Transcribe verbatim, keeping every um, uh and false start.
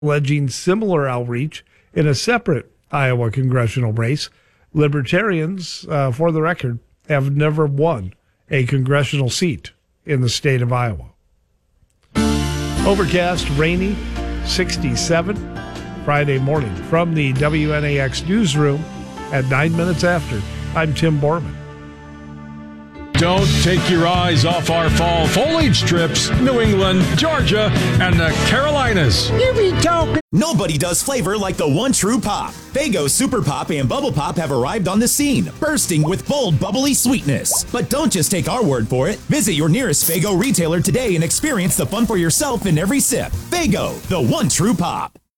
alleging similar outreach in a separate Iowa congressional race. Libertarians, uh, for the record, have never won a congressional seat in the state of Iowa. Overcast, rainy, sixty-seven, Friday morning. From the W N A X newsroom at nine minutes after, I'm Tim Borman. Don't take your eyes off our fall foliage strips, New England, Georgia, and the Carolinas. You be talking. Nobody does flavor like the one true pop. Faygo Super Pop and Bubble Pop have arrived on the scene, bursting with bold, bubbly sweetness. But don't just take our word for it. Visit your nearest Faygo retailer today and experience the fun for yourself in every sip. Faygo, the one true pop.